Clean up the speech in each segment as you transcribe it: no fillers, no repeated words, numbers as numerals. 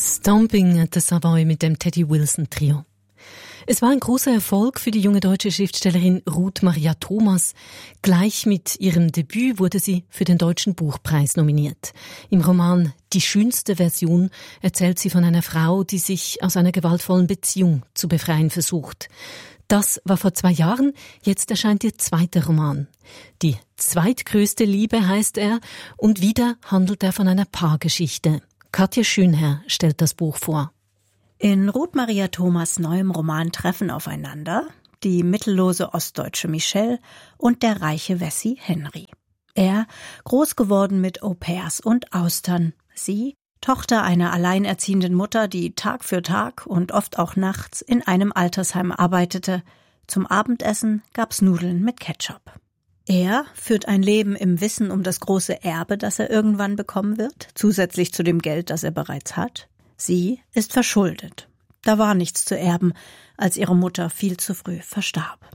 Stomping at the Savoy mit dem Teddy Wilson Trio. Es war ein großer Erfolg für die junge deutsche Schriftstellerin Ruth Maria Thomas. Gleich mit ihrem Debüt wurde sie für den Deutschen Buchpreis nominiert. Im Roman Die schönste Version erzählt sie von einer Frau, die sich aus einer gewaltvollen Beziehung zu befreien versucht. Das war vor 2 Jahren, jetzt erscheint ihr zweiter Roman. Die zweitgrößte Liebe heißt er und wieder handelt er von einer Paargeschichte. Katja Schönherr stellt das Buch vor. In Ruth Maria Thomas' neuem Roman treffen aufeinander die mittellose ostdeutsche Michelle und der reiche Wessi Henry. Er, groß geworden mit Au-pairs und Austern. Sie, Tochter einer alleinerziehenden Mutter, die Tag für Tag und oft auch nachts in einem Altersheim arbeitete. Zum Abendessen gab's Nudeln mit Ketchup. Er führt ein Leben im Wissen um das große Erbe, das er irgendwann bekommen wird, zusätzlich zu dem Geld, das er bereits hat. Sie ist verschuldet. Da war nichts zu erben, als ihre Mutter viel zu früh verstarb.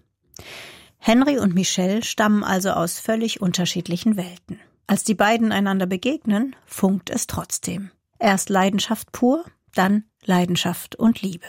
Henry und Michelle stammen also aus völlig unterschiedlichen Welten. Als die beiden einander begegnen, funkt es trotzdem. Erst Leidenschaft pur, dann Leidenschaft und Liebe.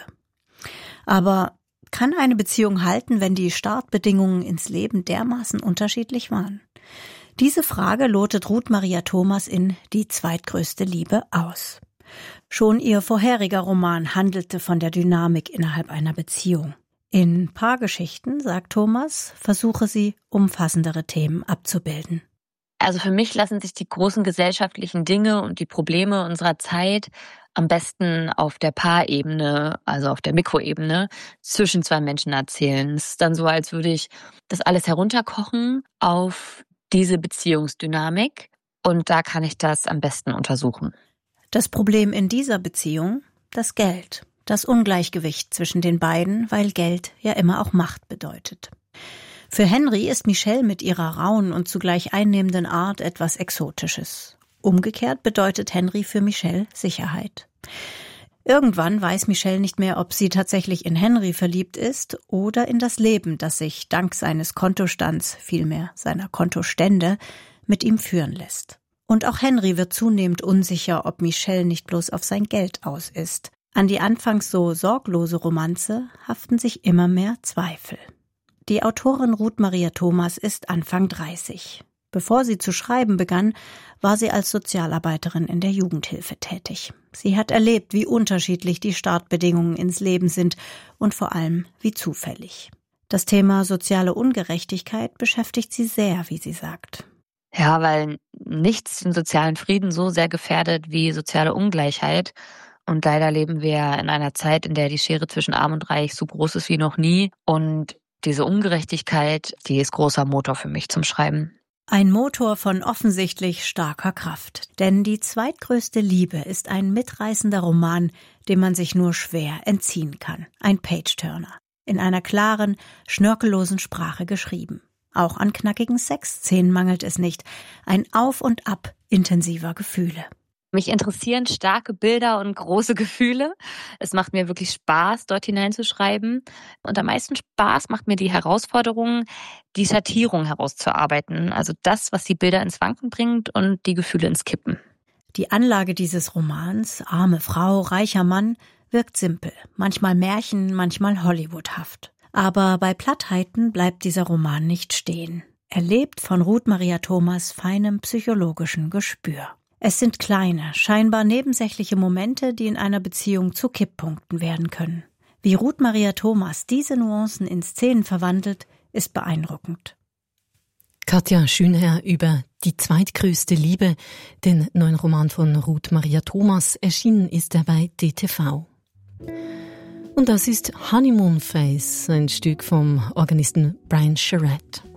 Aber kann eine Beziehung halten, wenn die Startbedingungen ins Leben dermaßen unterschiedlich waren? Diese Frage lotet Ruth Maria Thomas in Die zweitgrößte Liebe aus. Schon ihr vorheriger Roman handelte von der Dynamik innerhalb einer Beziehung. In Paargeschichten, sagt Thomas, versuche sie, umfassendere Themen abzubilden. Also für mich lassen sich die großen gesellschaftlichen Dinge und die Probleme unserer Zeit am besten auf der Paarebene, also auf der Mikroebene, zwischen 2 Menschen erzählen. Es ist dann so, als würde ich das alles herunterkochen auf diese Beziehungsdynamik und da kann ich das am besten untersuchen. Das Problem in dieser Beziehung? Das Geld. Das Ungleichgewicht zwischen den beiden, weil Geld ja immer auch Macht bedeutet. Für Henry ist Michelle mit ihrer rauen und zugleich einnehmenden Art etwas Exotisches. Umgekehrt bedeutet Henry für Michelle Sicherheit. Irgendwann weiß Michelle nicht mehr, ob sie tatsächlich in Henry verliebt ist oder in das Leben, das sich dank seines Kontostands, vielmehr seiner Kontostände, mit ihm führen lässt. Und auch Henry wird zunehmend unsicher, ob Michelle nicht bloß auf sein Geld aus ist. An die anfangs so sorglose Romanze haften sich immer mehr Zweifel. Die Autorin Ruth Maria Thomas ist Anfang 30. Bevor sie zu schreiben begann, war sie als Sozialarbeiterin in der Jugendhilfe tätig. Sie hat erlebt, wie unterschiedlich die Startbedingungen ins Leben sind und vor allem wie zufällig. Das Thema soziale Ungerechtigkeit beschäftigt sie sehr, wie sie sagt. Ja, weil nichts den sozialen Frieden so sehr gefährdet wie soziale Ungleichheit. Und leider leben wir in einer Zeit, in der die Schere zwischen Arm und Reich so groß ist wie noch nie. Und diese Ungerechtigkeit, die ist großer Motor für mich zum Schreiben. Ein Motor von offensichtlich starker Kraft. Denn Die zweitgrößte Liebe ist ein mitreißender Roman, dem man sich nur schwer entziehen kann. Ein Page-Turner. In einer klaren, schnörkellosen Sprache geschrieben. Auch an knackigen Sexszenen mangelt es nicht. Ein Auf und Ab intensiver Gefühle. Mich interessieren starke Bilder und große Gefühle. Es macht mir wirklich Spaß, dort hineinzuschreiben. Und am meisten Spaß macht mir die Herausforderung, die Schattierung herauszuarbeiten. Also das, was die Bilder ins Wanken bringt und die Gefühle ins Kippen. Die Anlage dieses Romans, arme Frau, reicher Mann, wirkt simpel. Manchmal Märchen, manchmal Hollywoodhaft. Aber bei Plattheiten bleibt dieser Roman nicht stehen. Er lebt von Ruth Maria Thomas' feinem psychologischen Gespür. Es sind kleine, scheinbar nebensächliche Momente, die in einer Beziehung zu Kipppunkten werden können. Wie Ruth Maria Thomas diese Nuancen in Szenen verwandelt, ist beeindruckend. Katja Schönherr über Die zweitgrößte Liebe, den neuen Roman von Ruth Maria Thomas. Erschienen ist er bei DTV. Und das ist Honeymoon Face, ein Stück vom Organisten Brian Charette.